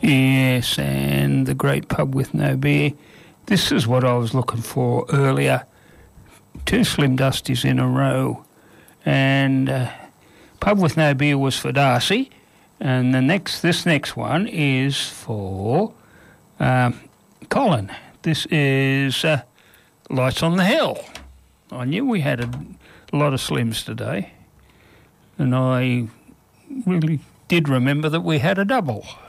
Yes, and the great pub with no beer. This is what I was looking for earlier. 2 Slim Dusties in a row. And pub with no beer was for Darcy. And this next one is for Colin. This is Lights on the Hill. I knew we had a lot of Slims today. And I really did remember that we had a double.